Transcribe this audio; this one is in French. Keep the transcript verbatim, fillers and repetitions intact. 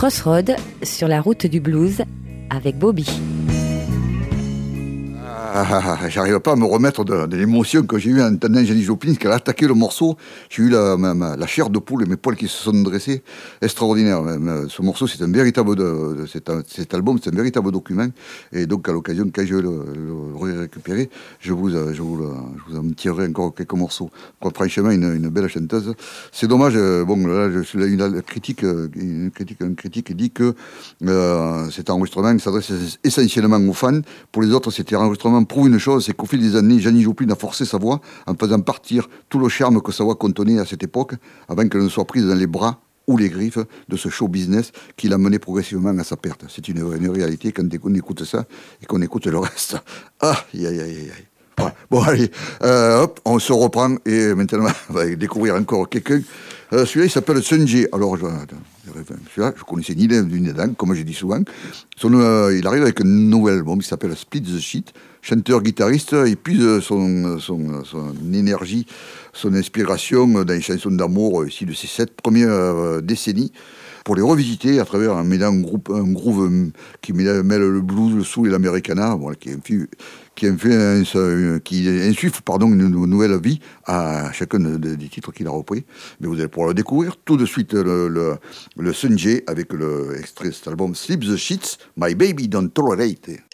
Crossroad sur la route du blues avec Bobby. Ah, j'arrive pas à me remettre de, de l'émotion que j'ai eue en entendant Janis Joplin, qu'elle a attaqué le morceau. J'ai eu la, ma, ma, la chair de poule et mes poils qui se sont dressés. Extraordinaire. Ce morceau, c'est un véritable, de, de, cet, cet album, c'est un véritable document. Et donc, à l'occasion, quand je vais le, le récupérer, je vous, je, vous, je vous en tirerai encore quelques morceaux. Quoi, franchement, une, une belle chanteuse. C'est dommage, bon, là, je suis là, une critique, une critique, une critique dit que euh, cet enregistrement s'adresse essentiellement aux fans. Pour les autres, c'était un enregistrement prouve une chose, c'est qu'au fil des années, Janis Joplin a forcé sa voix en faisant partir tout le charme que sa voix contenait à cette époque, avant qu'elle ne soit prise dans les bras ou les griffes de ce show business qui l'a mené progressivement à sa perte. C'est une, une réalité quand on écoute ça et qu'on écoute le reste. Ah, aïe, aïe, aïe, aïe. Ouais. Bon, allez, euh, hop, on se reprend et maintenant, on va découvrir encore quelqu'un. Euh, celui-là, il s'appelle Sunjay. Alors, je, celui-là, je connaissais ni l'un ni l'autre, comme je dis souvent. Son, euh, il arrive avec un nouvel album, il s'appelle Split the Shit. Chanteur, guitariste, il puise son, son, son énergie, son inspiration dans les chansons d'amour ici de ces sept premières euh, décennies, pour les revisiter à travers un mélange, un, groupe, un groove qui mêle, mêle le blues, le soul et l'americana, voilà, qui infuse, qui influence, qui insuffle pardon, une nouvelle vie à chacun des titres qu'il a repris. Mais vous allez pouvoir le découvrir tout de suite, le, le, le Sunjay avec le extrait de cet album Sleep the Sheets, My Baby Don't Tolerate.